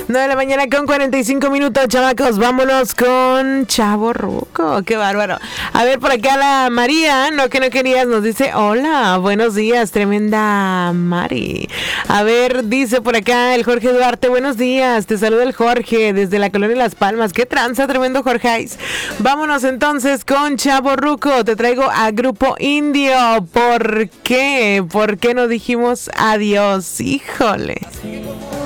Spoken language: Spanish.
9 de la mañana con 45 minutos, chamacos. Vámonos con Chavorruco. Qué bárbaro. A ver, por acá la María, no que no querías, nos dice: hola, buenos días, tremenda Mari. A ver, dice por acá el Jorge Duarte: buenos días, te saluda el Jorge desde la colonia Las Palmas. Qué tranza, tremendo Jorge. Vámonos entonces con Chavorruco. Te traigo a Grupo Indio. ¿Por qué? ¿Por qué no dijimos adiós? Híjole.